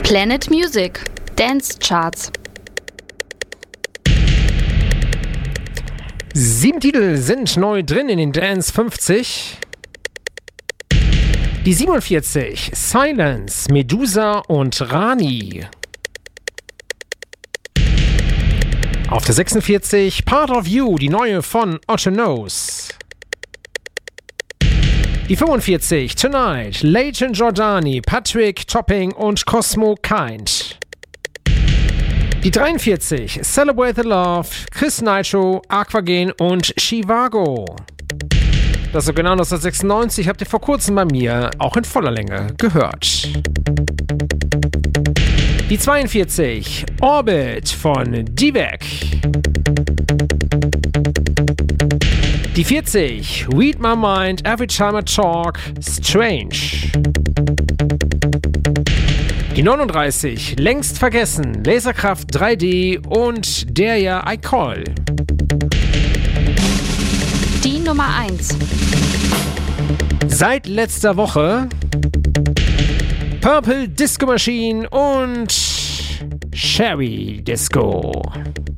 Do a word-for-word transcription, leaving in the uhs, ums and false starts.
Planet Music Dance Charts. Sieben Titel sind neu drin in den Dance fünfzig. Die siebenundvierzig, Silence, Medusa und Rani. Auf der sechsundvierzig, Part of You, die neue von Otto Knows. Die fünfundvierzig, Tonight, Leighton Jordani, Patrick Topping und Cosmo Kind. Die dreiundvierzig, Celebrate the Love, Chris Nitro, Aquagen und Chivago. Das sogenannte neunzehnhundertsechsundneunzig habt ihr vor kurzem bei mir auch in voller Länge gehört. Die zweiundvierzig, Orbit von Divek. Die vierzig, Read My Mind, Every Time I Talk, Strange. Die neununddreißig, längst vergessen, Laserkraft drei D und der ja I Call. Die Nummer eins. Seit letzter Woche Purple Disco Machine und Sherry Disco.